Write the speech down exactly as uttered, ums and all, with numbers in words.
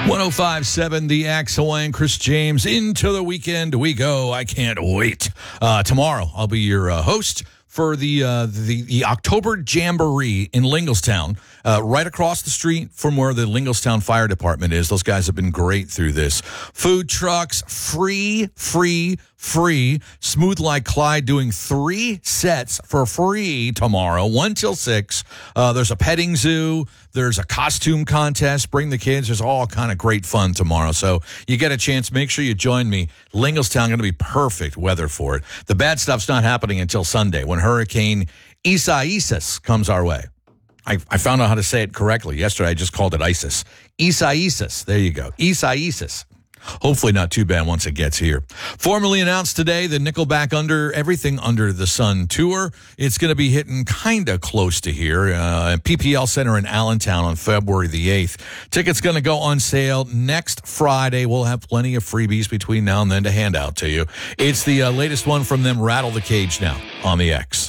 one oh five point seven The X, Hawaiian Chris James. Into the weekend we go. I can't wait. Uh, tomorrow I'll be your uh, host for the, uh, the the October Jamboree in Lingelstown, uh, right across the street from where the Lingelstown Fire Department is. Those guys have been great through this. Food trucks, free, free, free. Smooth Like Clyde doing three sets for free tomorrow, one till six. Uh, there's a petting zoo. There's a costume contest. Bring the kids. There's all kind of great fun tomorrow. So you get a chance. Make sure you join me. Lingelstown, going to be perfect weather for it. The bad stuff's not happening until Sunday when Hurricane Isaias comes our way. I, I found out how to say it correctly. Yesterday, I just called it ISIS. Isaias. There you go. Isaias. Hopefully not too bad once it gets here. Formally announced today, the Nickelback Under Everything Under the Sun tour. It's going to be hitting kind of close to here. Uh, P P L Center in Allentown on February the eighth. Tickets going to go on sale next Friday. We'll have plenty of freebies between now and then to hand out to you. It's the uh, latest one from them, Rattle the Cage, now on the X.